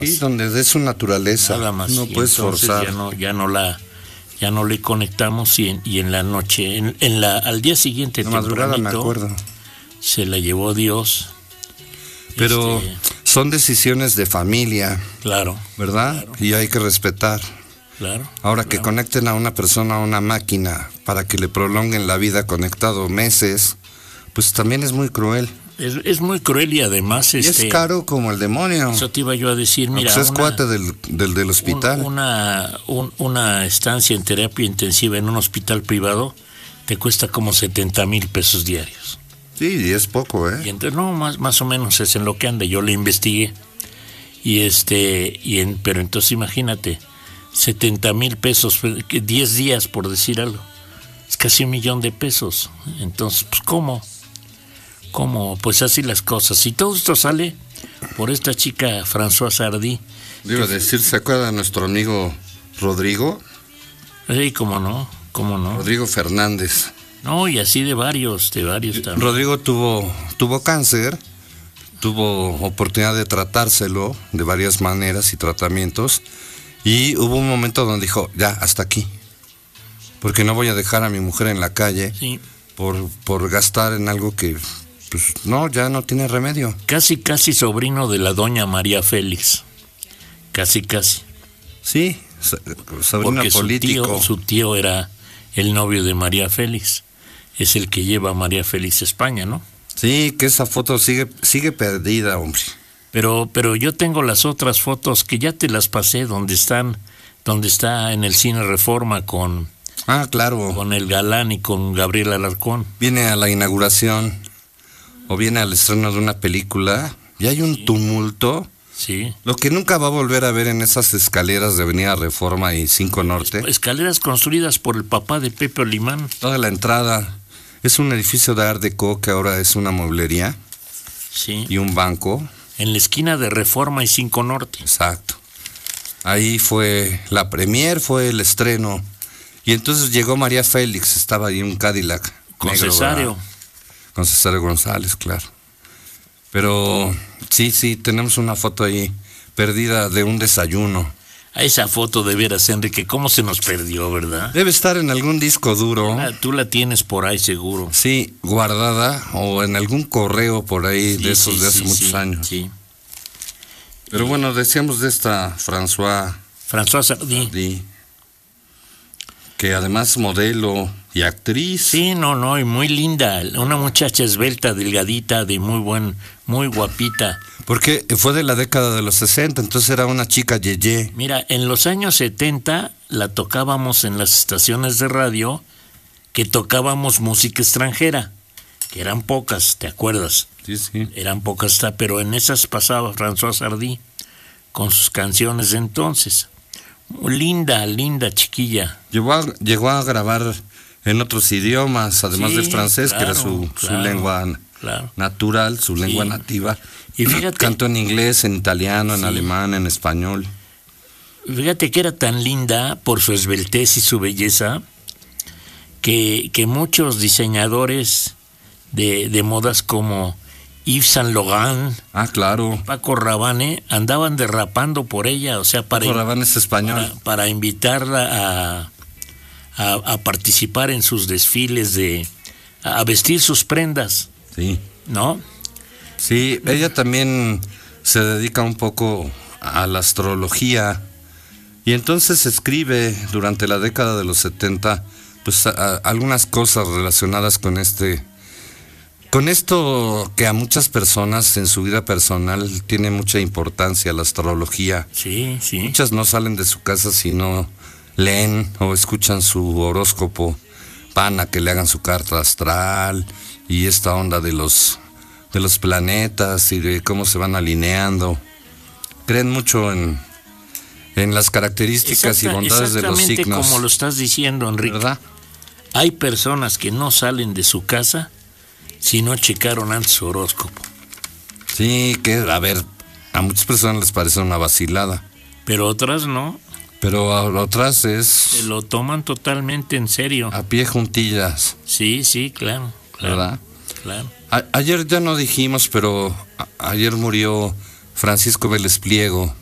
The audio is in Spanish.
Y donde es su naturaleza, nada más. no Y puedes entonces forzar. ya no le conectamos y en la noche, al día siguiente, La madrugada me acuerdo. se la llevó Dios. Pero son decisiones de familia, Claro. ¿verdad? Claro. Y hay que respetar. Claro. Ahora que claro. conecten a una persona a una máquina para que le prolonguen la vida conectado meses, pues también es muy cruel. Es muy cruel y además Y es caro como el demonio. Eso te iba yo a decir, mira, pues es cuate del hospital. Una estancia en terapia intensiva en un hospital privado te cuesta como 70,000 pesos diarios. Sí, y es poco, ¿eh? Y entonces, no, más o menos es en lo que anda. Yo le investigué pero entonces imagínate, 70,000 pesos, 10 días por decir algo, es casi 1,000,000 de pesos. Entonces, pues ¿cómo? Pues así las cosas. Y todo esto sale por esta chica Françoise Hardy. Digo, ¿se acuerda de nuestro amigo Rodrigo? Sí, cómo no. Rodrigo Fernández. No, y así de varios también. Rodrigo tuvo cáncer, tuvo oportunidad de tratárselo de varias maneras y tratamientos, y hubo un momento donde dijo, ya, hasta aquí, porque no voy a dejar a mi mujer en la calle Sí. por gastar en algo que, pues, no, ya no tiene remedio. Casi sobrino de la doña María Félix. Casi. Sí, sobrino Porque político. su tío era el novio de María Félix. Es el que lleva a María Félix a España, ¿no? Sí, que esa foto sigue perdida, hombre. Pero yo tengo las otras fotos que ya te las pasé, donde está en el Cine Reforma con Claro. con el Galán y con Gabriel Alarcón. Viene a la inauguración o viene al estreno de una película y hay un tumulto. Sí. Lo que nunca va a volver a ver en esas escaleras de Avenida Reforma y 5 Norte. Escaleras construidas por el papá de Pepe Olimán. Toda la entrada es un edificio de Art Deco que ahora es una mueblería. Sí. Y un banco. En la esquina de Reforma y 5 Norte. Exacto. Ahí fue la premier, fue el estreno. Y entonces llegó María Félix, estaba ahí un Cadillac. Con negro, Cesario. ¿verdad? Con Cesario González, claro. Pero sí, tenemos una foto ahí perdida de un desayuno. A esa foto de veras, Enrique, ¿cómo se nos perdió, verdad? Debe estar en algún disco duro. Tú la tienes por ahí seguro. Sí, guardada o en algún correo por ahí de esos de hace muchos años. Sí. Pero bueno, decíamos de esta Françoise Hardy, que además modelo y actriz. Sí, no, y muy linda, una muchacha esbelta, delgadita, de muy guapita. Porque fue de la década de los 60, entonces era una chica yeye. Mira, en los años 70 la tocábamos en las estaciones de radio, que tocábamos música extranjera, que eran pocas, ¿te acuerdas? Sí. Eran pocas, pero en esas pasaba Françoise Hardy con sus canciones de entonces. Linda chiquilla. Llegó a grabar en otros idiomas, además Sí, del francés, claro, que era su lengua natural, su lengua nativa. Y fíjate, cantó en inglés, en italiano, en alemán, en español. Fíjate que era tan linda por su esbeltez y su belleza que muchos diseñadores de modas como Yves Saint Laurent, claro, Paco Rabanne, andaban derrapando por ella, o sea, Paco Rabanne es español. Para invitarla a participar en sus desfiles, a vestir sus prendas. Sí. ¿No? Sí, ella también se dedica un poco a la astrología y entonces escribe durante la década de los 70 pues algunas cosas relacionadas con esto que a muchas personas en su vida personal tiene mucha importancia, la astrología. Sí. Muchas no salen de su casa si no leen o escuchan su horóscopo, van a que le hagan su carta astral y esta onda de los planetas y de cómo se van alineando. Creen mucho en las características y bondades de los signos. Exactamente como lo estás diciendo, Enrique. ¿Verdad? Hay personas que no salen de su casa si no checaron antes su horóscopo. Sí, que a ver, a muchas personas les parece una vacilada. Pero otras no. Pero a otras se lo toman totalmente en serio. A pie juntillas. Sí, claro. ¿Verdad? Claro. Ayer ya no dijimos, pero ayer murió Francisco Vélez Pliego.